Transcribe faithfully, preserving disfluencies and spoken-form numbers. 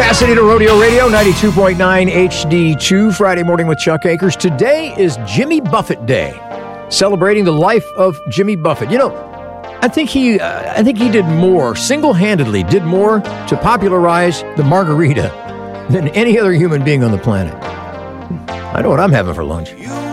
Pasadena Rodeo Radio, ninety-two point nine H D two, Friday morning with Chuck Akers. Today is Jimmy Buffett Day, celebrating the life of Jimmy Buffett. You know, I think he, uh, I think he did more, single-handedly did more to popularize the margarita than any other human being on the planet. I know what I'm having for lunch.